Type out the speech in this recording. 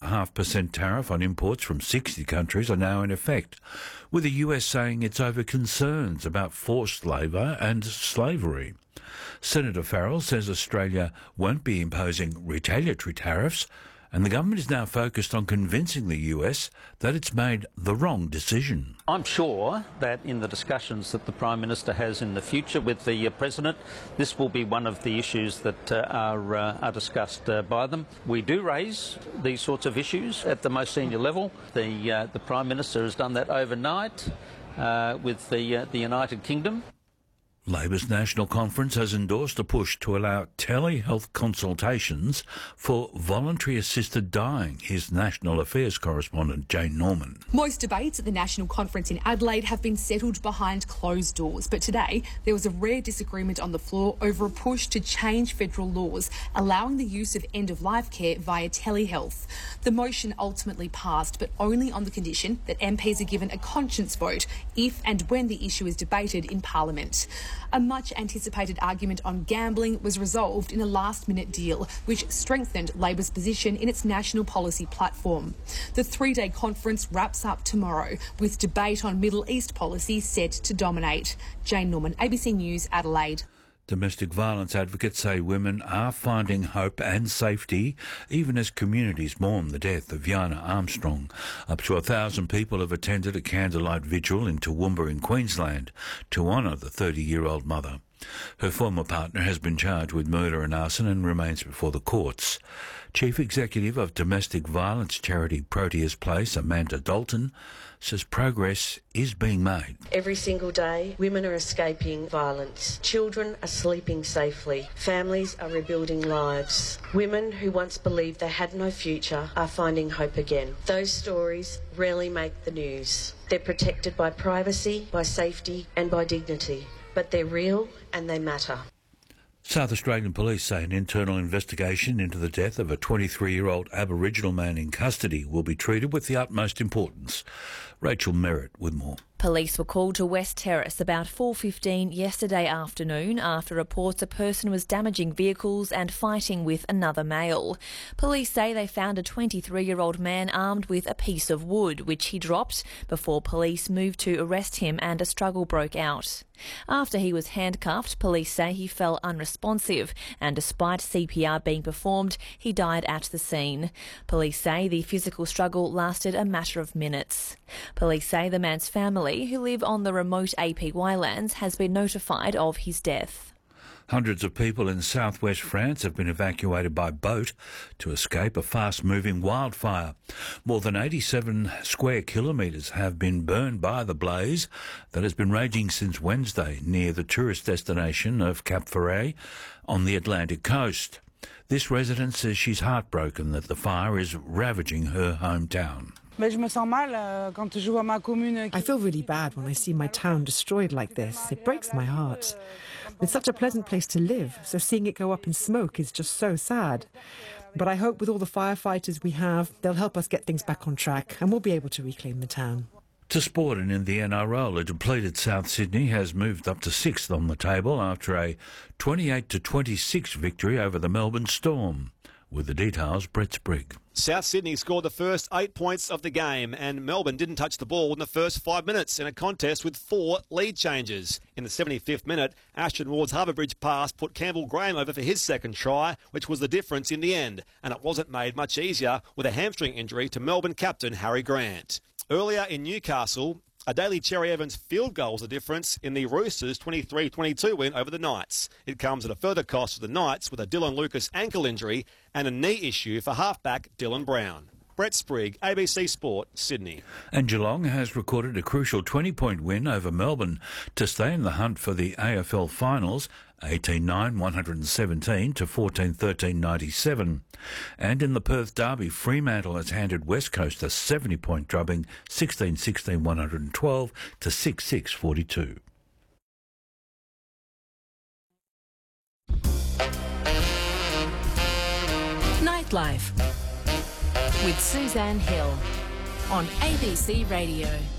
2.5% tariff on imports from 60 countries are now in effect, with the US saying it's over concerns about forced labour and slavery. Senator Farrell says Australia won't be imposing retaliatory tariffs, and the government is now focused on convincing the US that it's made the wrong decision. I'm sure that in the discussions that the Prime Minister has in the future with the President, this will be one of the issues that are discussed by them. We do raise these sorts of issues at the most senior level. The Prime Minister has done that overnight with the United Kingdom. Labor's National Conference has endorsed a push to allow telehealth consultations for voluntary assisted dying. Here's National Affairs correspondent Jane Norman. Most debates at the National Conference in Adelaide have been settled behind closed doors, but today there was a rare disagreement on the floor over a push to change federal laws allowing the use of end-of-life care via telehealth. The motion ultimately passed, but only on the condition that MPs are given a conscience vote if and when the issue is debated in Parliament. A much-anticipated argument on gambling was resolved in a last-minute deal, which strengthened Labor's position in its national policy platform. The three-day conference wraps up tomorrow, with debate on Middle East policy set to dominate. Jane Norman, ABC News, Adelaide. Domestic violence advocates say women are finding hope and safety even as communities mourn the death of Yana Armstrong. Up to 1,000 people have attended a candlelight vigil in Toowoomba in Queensland to honour the 30-year-old mother. Her former partner has been charged with murder and arson and remains before the courts. Chief Executive of domestic violence charity Proteus Place, Amanda Dalton, says progress is being made. Every single day, women are escaping violence. Children are sleeping safely. Families are rebuilding lives. Women who once believed they had no future are finding hope again. Those stories rarely make the news. They're protected by privacy, by safety and by dignity. But they're real and they matter. South Australian police say an internal investigation into the death of a 23-year-old Aboriginal man in custody will be treated with the utmost importance. Rachel Merritt with more. Police were called to West Terrace about 4:15 yesterday afternoon after reports a person was damaging vehicles and fighting with another male. Police say they found a 23-year-old man armed with a piece of wood, which he dropped before police moved to arrest him and a struggle broke out. After he was handcuffed, police say he fell unresponsive and despite CPR being performed, he died at the scene. Police say the physical struggle lasted a matter of minutes. Police say the man's family, who live on the remote APY lands, has been notified of his death. Hundreds of people in southwest France have been evacuated by boat to escape a fast-moving wildfire. More than 87 square kilometres have been burned by the blaze that has been raging since Wednesday near the tourist destination of Cap Ferret on the Atlantic coast. This resident says she's heartbroken that the fire is ravaging her hometown. I feel really bad when I see my town destroyed like this. It breaks my heart. It's such a pleasant place to live, so seeing it go up in smoke is just so sad. But I hope with all the firefighters we have, they'll help us get things back on track and we'll be able to reclaim the town. To sport and in the NRL, a depleted South Sydney has moved up to 6th on the table after a 28-26 victory over the Melbourne Storm. With the details, Brett Sprigg. South Sydney scored the first 8 points of the game and Melbourne didn't touch the ball in the first 5 minutes in a contest with 4 lead changes. In the 75th minute, Ashton Ward's Harbour Bridge pass put Campbell Graham over for his second try, which was the difference in the end, and it wasn't made much easier with a hamstring injury to Melbourne captain Harry Grant. Earlier in Newcastle, a Daly Cherry Evans field goal was the difference in the Roosters' 23-22 win over the Knights. It comes at a further cost for the Knights with a Dylan Lucas ankle injury and a knee issue for halfback Dylan Brown. Brett Sprigg, ABC Sport, Sydney. And Geelong has recorded a crucial 20-point win over Melbourne to stay in the hunt for the AFL finals, 18-9-117 to 14-13-97. And in the Perth Derby, Fremantle has handed West Coast a 70-point drubbing, 16-16-112 to 6-6-42. Nightlife with Suzanne Hill on ABC Radio.